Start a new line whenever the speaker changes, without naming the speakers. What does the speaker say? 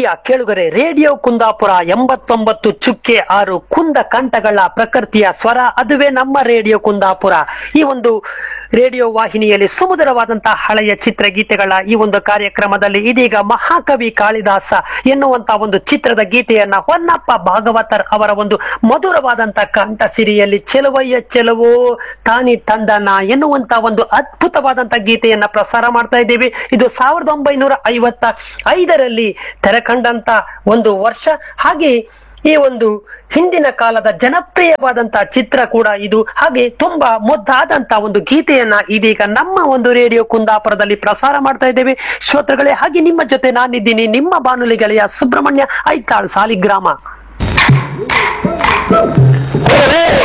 ಪ್ರಿಯ ಕೇಳುಗರೆ, ರೇಡಿಯೋ ಕುಂದಾಪುರ 89.6 ಕುಂದ ಕಂಠಗಳ ಪ್ರಕೃತಿಯ ಸ್ವರ, ಅದುವೇ ನಮ್ಮ ರೇಡಿಯೋ ಕುಂದಾಪುರ. ಈ ಒಂದು ರೇಡಿಯೋ ವಾಹಿನಿಯಲ್ಲಿ ಸುಮಧುರವಾದಂತಹ ಹಳೆಯ ಚಿತ್ರಗೀತೆಗಳ ಈ ಒಂದು ಕಾರ್ಯಕ್ರಮದಲ್ಲಿ ಇದೀಗ ಮಹಾಕವಿ ಕಾಳಿದಾಸ ಎನ್ನುವಂತಹ ಒಂದು ಚಿತ್ರದ ಗೀತೆಯನ್ನ ಹೊನ್ನಪ್ಪ ಭಾಗವತರ್ ಅವರ ಒಂದು ಮಧುರವಾದಂತಹ ಕಂಠ ಸಿರಿಯಲ್ಲಿ ಚೆಲುವಯ್ಯ ಚೆಲುವೋ ತಾನಿ ತಂದನ ಎನ್ನುವಂತಹ ಒಂದು ಅದ್ಭುತವಾದಂತಹ ಗೀತೆಯನ್ನ ಪ್ರಸಾರ ಮಾಡ್ತಾ ಇದ್ದೇವೆ. ಇದು 1955ರಲ್ಲಿ ತೆರೆಕಂಡಂತ ಒಂದು ವರ್ಷ. ಹಾಗೆ ಈ ಒಂದು ಹಿಂದಿನ ಕಾಲದ ಜನಪ್ರಿಯವಾದಂತಹ ಚಿತ್ರ ಕೂಡ ಇದು. ಹಾಗೆ ತುಂಬಾ ಮುದ್ದಾದಂತ ಒಂದು ಗೀತೆಯನ್ನ ಇದೀಗ ನಮ್ಮ ಒಂದು ರೇಡಿಯೋ ಕುಂದಾಪುರದಲ್ಲಿ ಪ್ರಸಾರ ಮಾಡ್ತಾ ಇದ್ದೇವೆ ಶ್ರೋತೃಗಳೇ. ಹಾಗೆ ನಿಮ್ಮ ಜೊತೆ ನಾನಿದ್ದೀನಿ, ನಿಮ್ಮ ಬಾನುಲಿ ಗೆಳೆಯ ಸುಬ್ರಹ್ಮಣ್ಯ ಐತಾಳ್ ಸಾಲಿಗ್ರಾಮ.